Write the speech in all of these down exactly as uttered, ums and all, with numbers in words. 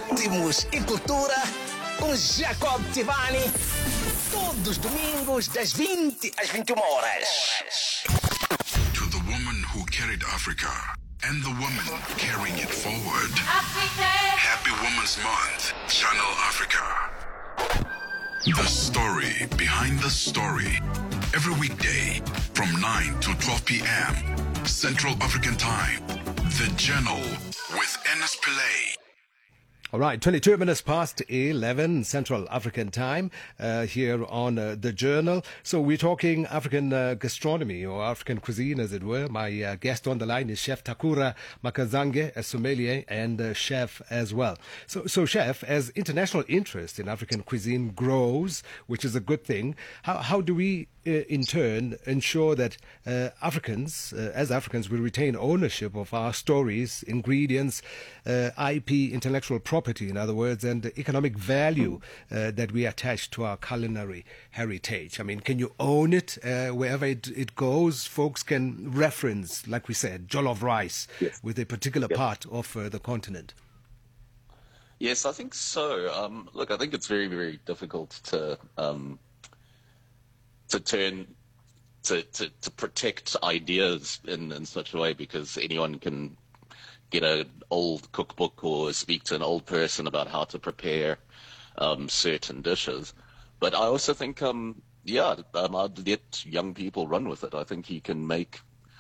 Ritmos e Cultura com Jacob Tivani. Todos os domingos, das vinte às vinte e uma horas. To the woman who carried Africa and the woman carrying it forward. Africa. Happy Women's Month, Channel Africa. The story behind the story. Every weekday from nine to twelve p.m. Central African Time. The Journal with Ernest Pillay. All right, twenty-two minutes past eleven Central African Time uh, here on uh, The Journal. So we're talking African uh, gastronomy or African cuisine, as it were. My uh, guest on the line is Chef Takura Makazange, a sommelier and a chef as well. So, so Chef, as international interest in African cuisine grows, which is a good thing, how, how do we uh, in turn ensure that uh, Africans, uh, as Africans, we retain ownership of our stories, ingredients, uh, I P, intellectual property, in other words, and the economic value uh, that we attach to our culinary heritage? I mean, can you own it uh, wherever it, it goes? Folks can reference, like we said, jollof rice yes. with a particular yes. part of uh, the continent. Yes, I think so. Um, look, I think it's very, very difficult to um, to turn to, to, to protect ideas in, in such a way, because anyone can get an old cookbook or speak to an old person about how to prepare um, certain dishes. But I also think, um, yeah, um, I'd let young people run with it. I think you can make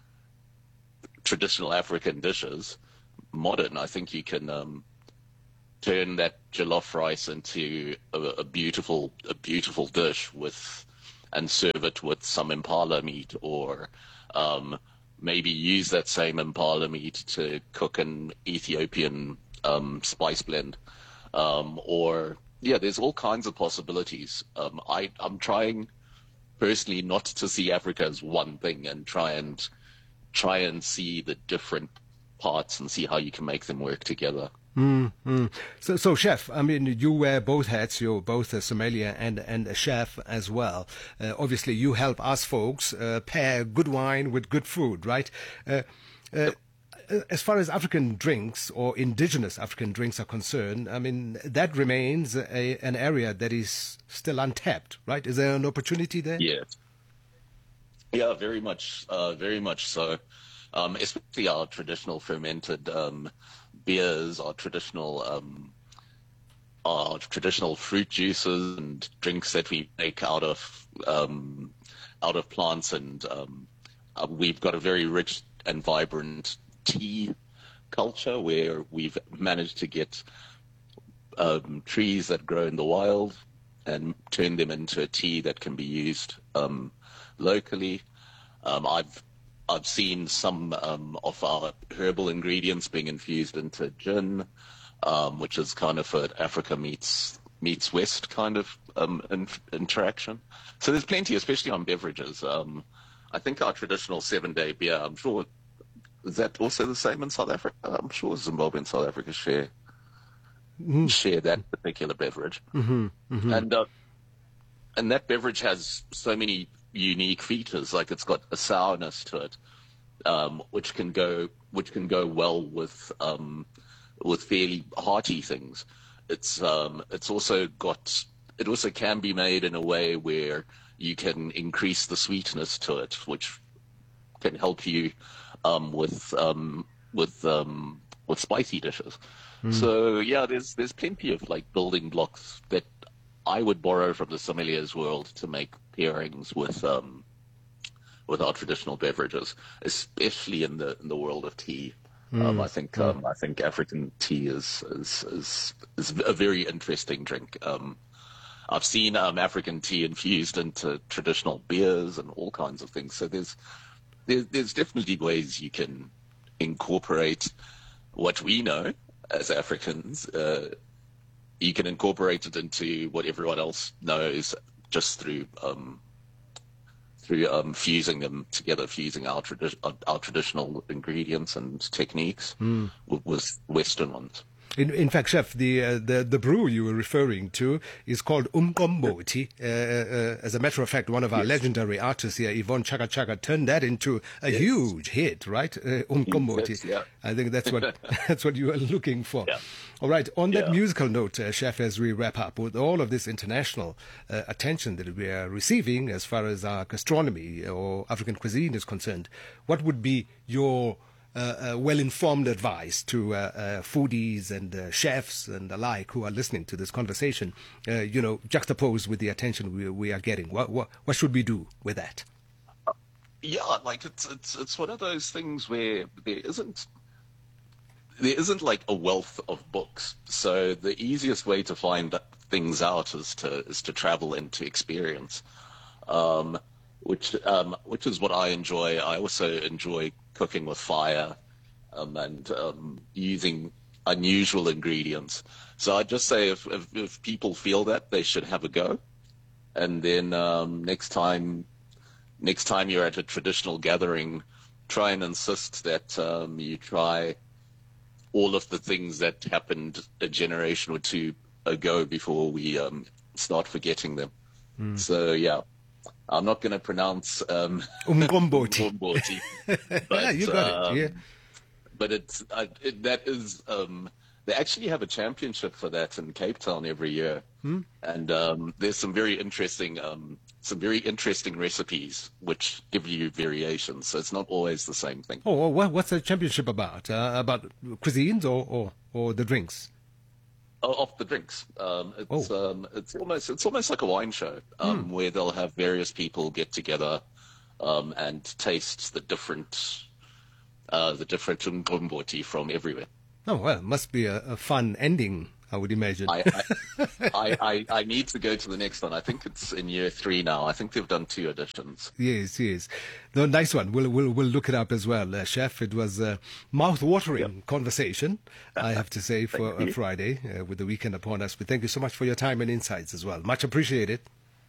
traditional African dishes modern. I think you can um, turn that jollof rice into a, a beautiful, a beautiful dish with, and serve it with some impala meat, or um, maybe use that same impala meat to cook an Ethiopian um, spice blend, um, or yeah, there's all kinds of possibilities. Um, I, I'm trying personally not to see Africa as one thing, and try and try and see the different parts and see how you can make them work together. Mm, mm. So, so, Chef, I mean, you wear both hats. You're both a sommelier and, and a chef as well. Uh, obviously, you help us folks uh, pair good wine with good food, right? Uh, uh, as far as African drinks or indigenous African drinks are concerned, I mean, that remains a, an area that is still untapped, right? Is there an opportunity there? Yeah. Yeah, very much, uh, very much so. Um, especially our traditional fermented um, beers, our traditional um, our traditional fruit juices and drinks that we make out of um, out of plants, and um, uh, we've got a very rich and vibrant tea culture where we've managed to get um, trees that grow in the wild and turn them into a tea that can be used um, locally. Um, I've I've seen some um, of our herbal ingredients being infused into gin, um, which is kind of an Africa meets meets West kind of um, in, interaction. So there's plenty, especially on beverages. Um, I think our traditional seven-day beer, I'm sure, is that also the same in South Africa? I'm sure Zimbabwe and South Africa share mm-hmm. share that particular beverage. Mm-hmm. Mm-hmm. And uh, and that beverage has so many unique features, like it's got a sourness to it, um, which can go which can go well with um, with fairly hearty things. It's um, it's also got it also can be made in a way where you can increase the sweetness to it, which can help you um, with um, with um, with spicy dishes. Mm. So yeah, there's there's plenty of like building blocks that I would borrow from the sommelier's world to make pairings with um, with our traditional beverages, especially in the in the world of tea. Mm. Um, I think um, I think African tea is is is, is a very interesting drink. Um, I've seen um, African tea infused into traditional beers and all kinds of things. So there's there's, there's definitely ways you can incorporate what we know as Africans. Uh, you can incorporate it into what everyone else knows just through um, through um, fusing them together, fusing our, tradi- our traditional ingredients and techniques mm. with, with Western ones. In, in fact, Chef, the, uh, the the brew you were referring to is called Umqombothi. Uh, uh, as a matter of fact, one of our yes. legendary artists here, Yvonne Chaka Chaka, turned that into a yes. huge hit, right? Uh, Umqombothi. Yes, yeah. I think that's what that's what you were looking for. Yeah. All right. On that yeah. musical note, uh, Chef, as we wrap up, with all of this international uh, attention that we are receiving as far as our gastronomy or African cuisine is concerned, what would be your Uh, uh, well-informed advice to uh, uh, foodies and uh, chefs and the like who are listening to this conversation, uh, you know, juxtaposed with the attention we, we are getting? What, what what should we do with that? Uh, yeah, like it's it's it's one of those things where there isn't there isn't like a wealth of books. So the easiest way to find things out is to is to travel and to experience, um, which um, which is what I enjoy. I also enjoy cooking with fire um, and um, using unusual ingredients. So I'd just say if, if, if people feel that, they should have a go. And then um, next time next time you're at a traditional gathering, try and insist that um, you try all of the things that happened a generation or two ago before we um, start forgetting them. Mm. So, yeah. I'm not going to pronounce um, Umqombothi. but, yeah, you got um, it. Yeah. But it's uh, it, that is um, they actually have a championship for that in Cape Town every year, hmm? and um, there's some very interesting um, some very interesting recipes which give you variations. So it's not always the same thing. Oh, what, what's the championship about? Uh, about cuisines or, or or the drinks? Of the drinks, um, it's oh. um, it's almost it's almost like a wine show um, mm. where they'll have various people get together um, and taste the different uh, the different Umqombothi from everywhere. Oh well, it must be a, a fun ending, I would imagine. I, I, I, I need to go to the next one. I think it's in year three now. I think they've done two editions. Yes, yes. No, nice one. We'll we'll we'll look it up as well, uh, Chef. It was a mouth-watering yep. conversation, I have to say, for a Friday uh, with the weekend upon us. But thank you so much for your time and insights as well. Much appreciated.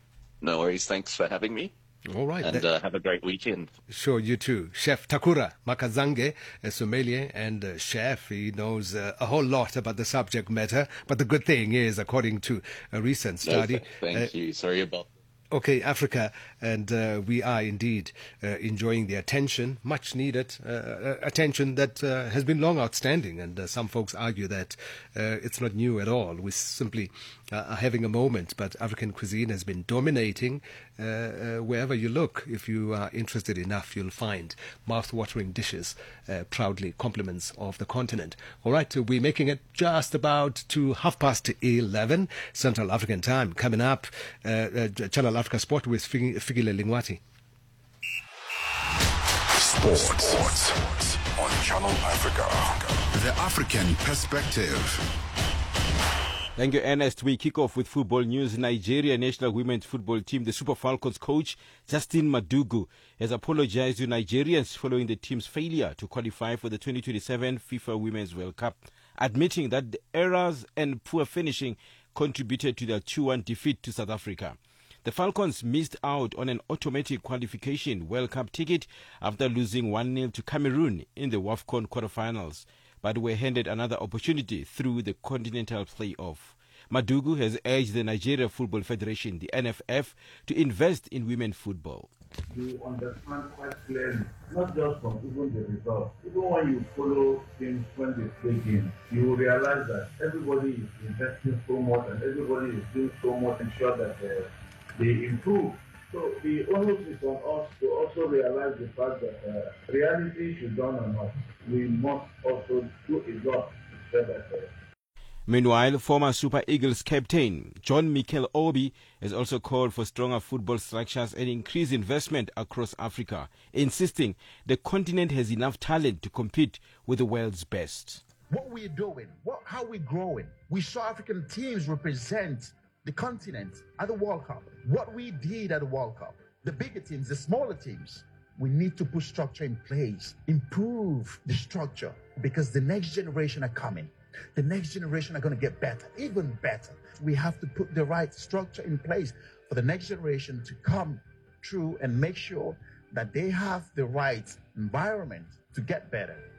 No worries. Thanks for having me. All right. And uh, have a great weekend. Sure, you too. Chef Takura Makazange, a sommelier and a chef. He knows uh, a whole lot about the subject matter. But the good thing is, according to a recent study... No, thank uh, you. Sorry about that. Okay, Africa, and uh, we are indeed uh, enjoying the attention, much needed uh, attention that uh, has been long outstanding. And uh, some folks argue that uh, it's not new at all. We simply uh, are having a moment, but African cuisine has been dominating uh, uh, wherever you look. If you are interested enough, you'll find mouth-watering dishes, uh, proudly compliments of the continent. All right, so we're making it just about to half past eleven Central African time. Coming up, uh, uh, Channel Africa Sport with Fikile Lingwati. Sports. Sports on Channel Africa. The African perspective. Thank you, Ernest. We kick off with football news. Nigeria national women's football team, the Super Falcons coach, Justin Madugu, has apologized to Nigerians following the team's failure to qualify for the twenty twenty-seven FIFA Women's World Cup, admitting that the errors and poor finishing contributed to their two one defeat to South Africa. The Falcons missed out on an automatic qualification World Cup ticket after losing one nil to Cameroon in the WAFCON quarterfinals, but were handed another opportunity through the continental play-off. Madugu has urged the Nigeria Football Federation, the N F F, to invest in women football. You understand quite clearly, not just from even the results. Even when you follow teams when they play games, you will realize that everybody is investing so much and everybody is doing so much to ensure that uh, they improve. So the onus is on us to also realize the fact that uh, reality should dawn on us. We must also do a lot to that. Uh, Meanwhile, former Super Eagles captain John Mikel Obi has also called for stronger football structures and increased investment across Africa, insisting the continent has enough talent to compete with the world's best. What we're doing, what, how we're growing. We saw African teams represent the continent at the World Cup. What we did at the World Cup, the bigger teams, the smaller teams, we need to put structure in place, improve the structure, because the next generation are coming. The next generation are going to get better, even better. We have to put the right structure in place for the next generation to come through and make sure that they have the right environment to get better.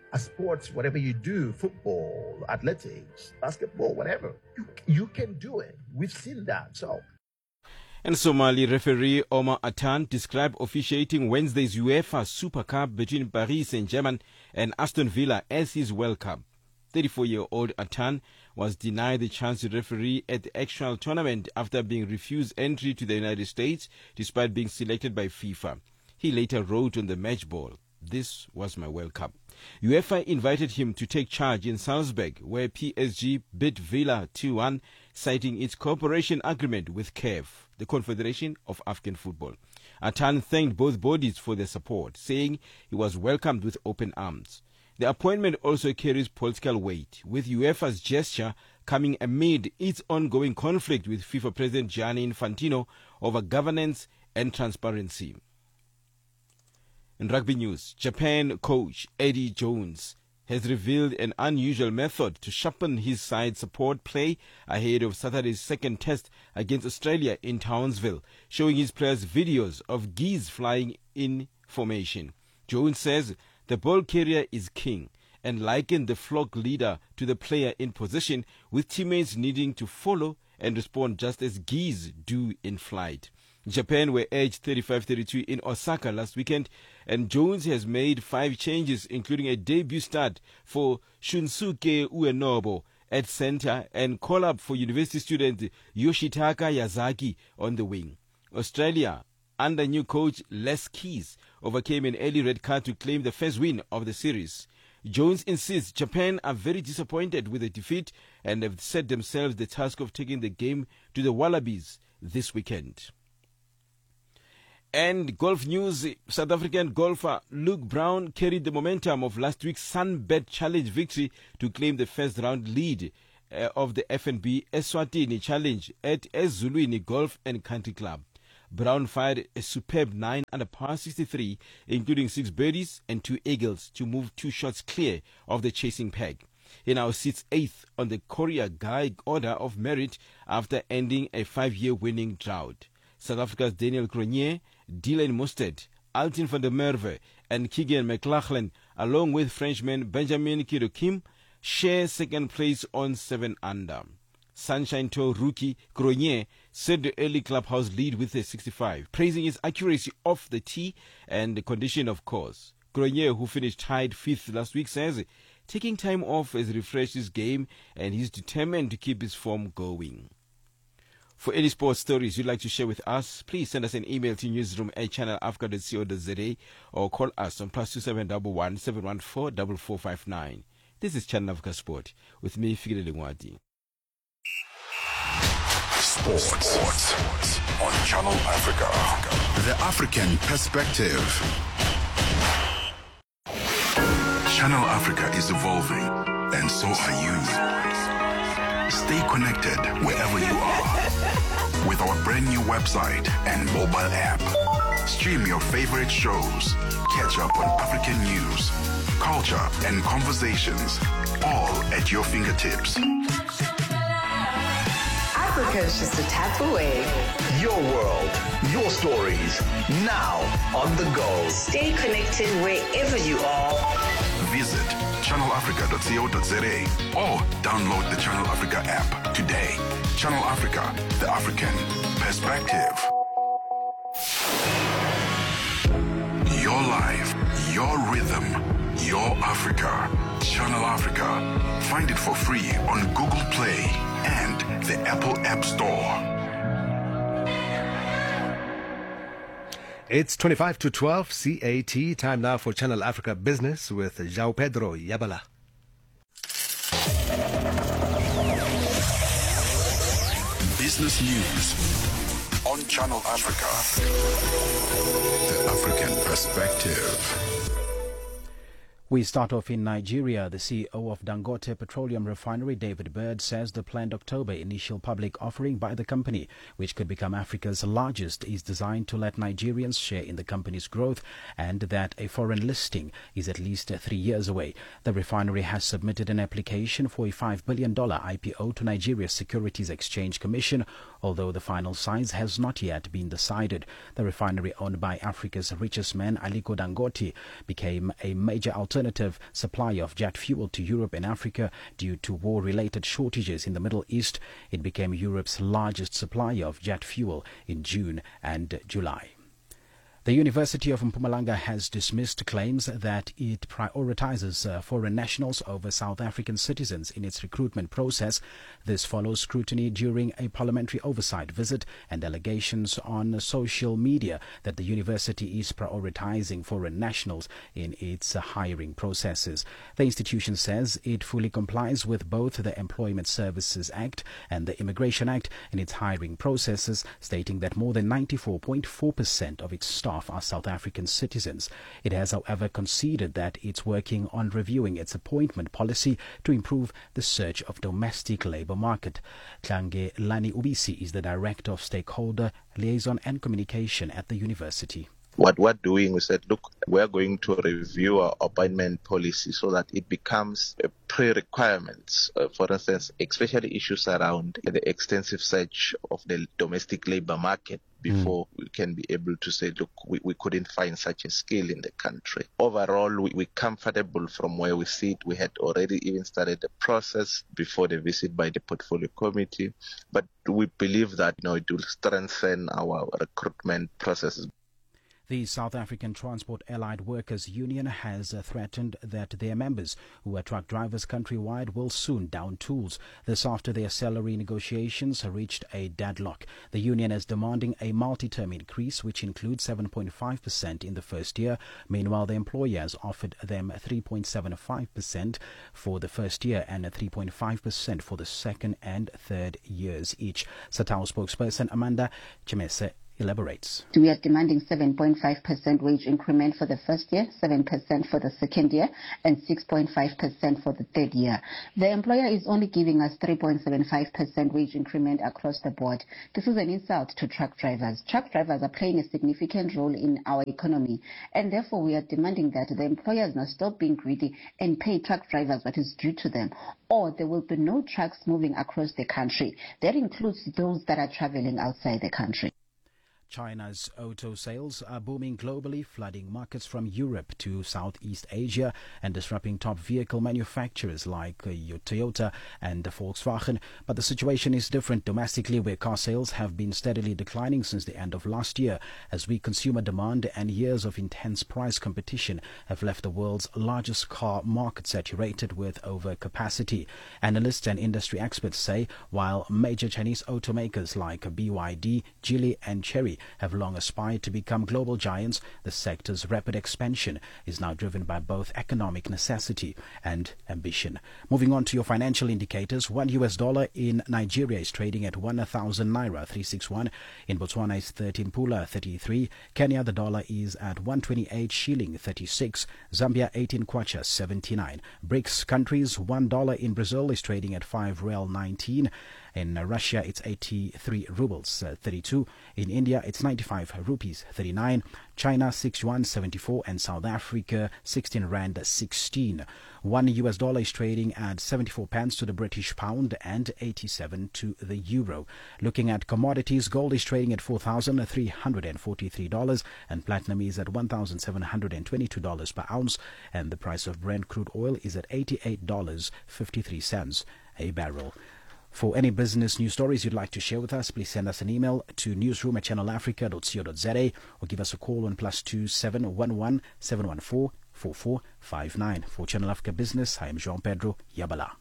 a sports, whatever you do, football, athletics, basketball, whatever, you, you can do it. We've seen that. So. And Somali referee Omar Atan described officiating Wednesday's UEFA Super Cup between Paris Saint-Germain and Aston Villa as his World Cup. thirty-four-year-old Atan was denied the chance to referee at the actual tournament after being refused entry to the United States despite being selected by FIFA. He later wrote on the match ball, "This was my World Cup." UEFA invited him to take charge in Salzburg, where P S G beat Villa two one, citing its cooperation agreement with C A F, the Confederation of African Football. Atan thanked both bodies for their support, saying he was welcomed with open arms. The appointment also carries political weight, with UEFA's gesture coming amid its ongoing conflict with FIFA President Gianni Infantino over governance and transparency. In rugby news, Japan coach Eddie Jones has revealed an unusual method to sharpen his side's support play ahead of Saturday's second test against Australia in Townsville, showing his players videos of geese flying in formation. Jones says the ball carrier is king and likened the flock leader to the player in position, with teammates needing to follow and respond just as geese do in flight. Japan were edged thirty-five thirty-two in Osaka last weekend, and Jones has made five changes, including a debut start for Shunsuke Uenobo at center and call-up for university student Yoshitaka Yazaki on the wing. Australia, under new coach Les Keys, overcame an early red card to claim the first win of the series. Jones insists Japan are very disappointed with the defeat and have set themselves the task of taking the game to the Wallabies this weekend. And golf news, South African golfer Luke Brown carried the momentum of last week's Sunbet Challenge victory to claim the first round lead uh, of the F N B Eswatini Challenge at Ezulwini Golf and Country Club. Brown fired a superb nine under par sixty-three, including six birdies and two eagles, to move two shots clear of the chasing pack. He now sits eighth on the Korea Guy Order of Merit after ending a five-year winning drought. South Africa's Daniel Cronje, Dylan Mustard, Altin van der Merwe, and Keegan McLachlan, along with Frenchman Benjamin Kirokim, share second place on seven under. Sunshine Tour rookie Cronje set the early clubhouse lead with a sixty-five, praising his accuracy off the tee and the condition of course. Cronje, who finished tied fifth last week, says taking time off has refreshed his game and he's determined to keep his form going. For any sports stories you'd like to share with us, please send us an email to newsroom at channel africa dot co dot za or call us on plus two seven one one seven one four four four five nine. This is Channel Africa Sport with me, Fikile Lengwadi. Sports. Sports on Channel Africa. The African perspective. Channel Africa is evolving, and so are you. Stay connected wherever you are with our brand new website and mobile app. Stream your favorite shows, catch up on African news, culture, and conversations, all at your fingertips. Africa is just a tap away. Your world, your stories, now on the go. Stay connected wherever you are. Visit channel africa dot co dot za or download the Channel Africa app today. Channel Africa, the African perspective. Your life, your rhythm, your Africa. Channel Africa. Find it for free on Google Play and the Apple App Store. It's twenty-five to twelve C A T. Time now for Channel Africa Business with João Pedro Yabala. Business news on Channel Africa. The African perspective. We start off in Nigeria. The C E O of Dangote Petroleum Refinery, David Bird, says the planned October initial public offering by the company, which could become Africa's largest, is designed to let Nigerians share in the company's growth and that a foreign listing is at least three years away. The refinery has submitted an application for a five billion dollars I P O to Nigeria's Securities Exchange Commission, although the final size has not yet been decided. The refinery, owned by Africa's richest man, Aliko Dangote, became a major alternative alternative supply of jet fuel to Europe and Africa due to war-related shortages in the Middle East. It became Europe's largest supplier of jet fuel in June and July. The University of Mpumalanga has dismissed claims that it prioritizes uh, foreign nationals over South African citizens in its recruitment process. This follows scrutiny during a parliamentary oversight visit and allegations on social media that the university is prioritizing foreign nationals in its uh, hiring processes. The institution says it fully complies with both the Employment Services Act and the Immigration Act in its hiring processes, stating that more than ninety-four point four percent of its staff are South African citizens. It has, however, conceded that it's working on reviewing its appointment policy to improve the search of domestic labour market. Tlange Lani Ubisi is the Director of Stakeholder Liaison and Communication at the university. What we're doing, we said, look, we're going to review our appointment policy so that it becomes a pre-requirements. Uh, for instance, especially issues around the extensive search of the domestic labor market before mm. we can be able to say, look, we, we couldn't find such a skill in the country. Overall, we, we're comfortable from where we sit. We had already even started the process before the visit by the portfolio committee. But we believe that, you know, it will strengthen our recruitment processes. The South African Transport Allied Workers Union has uh, threatened that their members, who are truck drivers countrywide, will soon down tools. This after their salary negotiations reached a deadlock. The union is demanding a multi-term increase, which includes seven point five percent in the first year. Meanwhile, the employers offered them three point seven five percent for the first year and three point five percent for the second and third years each. SATAO spokesperson Amanda Chimese elaborates. We are demanding seven point five percent wage increment for the first year, seven percent for the second year, and six point five percent for the third year. The employer is only giving us three point seven five percent wage increment across the board. This is an insult to truck drivers. Truck drivers are playing a significant role in our economy, and therefore we are demanding that the employers now stop being greedy and pay truck drivers what is due to them, or there will be no trucks moving across the country. That includes those that are traveling outside the country. China's auto sales are booming globally, flooding markets from Europe to Southeast Asia and disrupting top vehicle manufacturers like uh, Toyota and uh, Volkswagen. But the situation is different domestically, where car sales have been steadily declining since the end of last year, as weak consumer demand and years of intense price competition have left the world's largest car market saturated with overcapacity. Analysts and industry experts say while major Chinese automakers like B Y D, Geely and Chery have long aspired to become global giants, the sector's rapid expansion is now driven by both economic necessity and ambition. Moving on to your financial indicators, one U S dollar in Nigeria is trading at one thousand naira three sixty-one. In Botswana is thirteen pula thirty-three. Kenya the dollar is at one twenty-eight shilling thirty-six. Zambia eighteen kwacha seventy-nine. BRICS countries, one dollar in Brazil is trading at five real nineteen. In Russia, it's eighty-three rubles, uh, thirty-two. In India, it's ninety-five rupees, thirty-nine. China, six yuan, seventy-four. And South Africa, sixteen rand, sixteen. One U S dollar is trading at seventy-four pence to the British pound and eighty-seven to the euro. Looking at commodities, gold is trading at four thousand three hundred forty-three dollars and platinum is at one thousand seven hundred twenty-two dollars per ounce. And the price of Brent crude oil is at eighty-eight dollars and fifty-three cents a barrel. For any business news stories you'd like to share with us, please send us an email to newsroom at channel africa dot co dot za or give us a call on plus two seven one one seven one four four four five nine. For Channel Africa Business, I am Jean Pedro Yabala.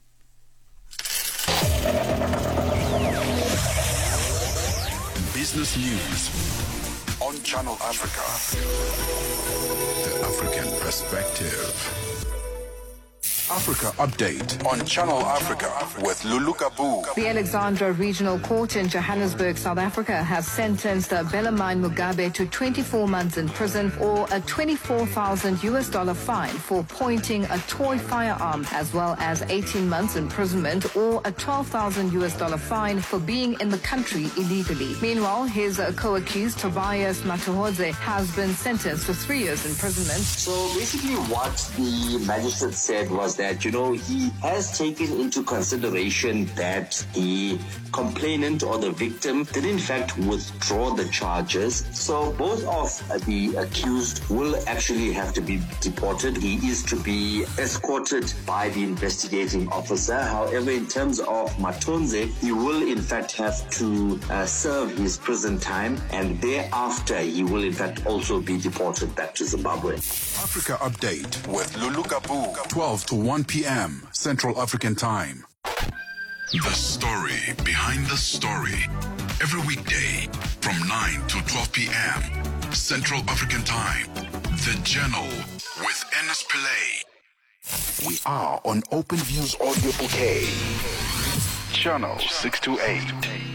Business news on Channel Africa. The African perspective. Africa Update on Channel Africa with Lulu Kabu. The Alexandra Regional Court in Johannesburg, South Africa, has sentenced Bellarmine Mugabe to twenty-four months in prison or a twenty-four thousand U S dollar fine for pointing a toy firearm, as well as eighteen months imprisonment or a twelve thousand U S dollar fine for being in the country illegally. Meanwhile, his co-accused Tobias Matuhodze has been sentenced to three years imprisonment. So basically what the magistrate said was that, you know, he has taken into consideration that the complainant or the victim did in fact withdraw the charges. So both of the accused will actually have to be deported. He is to be escorted by the investigating officer. However, in terms of Matonze, he will in fact have to uh, serve his prison time, and thereafter he will in fact also be deported back to Zimbabwe. Africa Update with Lulu Kabu, twelve to one p.m. Central African Time. The story behind the story. Every weekday from nine to twelve p.m. Central African Time. The Journal with Ernest Pillay. We are on Open Views Audio Bouquet. Channel six two eight.